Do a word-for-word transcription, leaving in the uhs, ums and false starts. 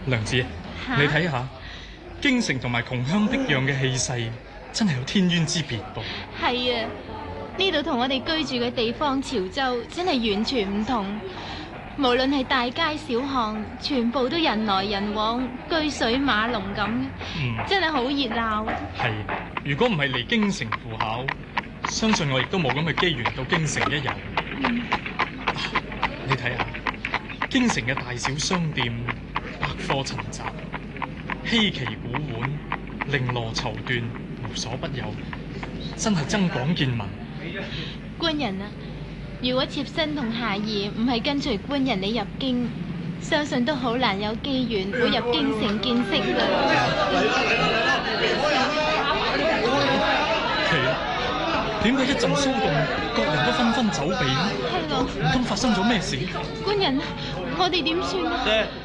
娘子，你睇下，京城同埋窮鄉僻壤嘅氣勢，真係有天淵之別噃。 係啊，呢度同我哋居住嘅地方潮州真係完全唔同。無論係大街小巷，全部都人來人往，車水馬龍咁， 嗯， 真係好熱鬧。 係，如果唔係嚟京城赴考，相信我亦都冇咁嘅機緣到京城一遊。 嗯啊，你睇下，京城嘅大小商店，百貨陳雜，稀奇古玩，綾羅綢緞，無所不有，真係增廣見聞。 官人啊，如果妾身同孩兒唔係跟隨官人你入京，相信都好難有機緣會入京城見識㗎。 係啊，點解一陣騷動，各人都紛紛走避呢？ 係咯， 唔通發生咗咩事？ 官人，我哋點算啊？ 姐，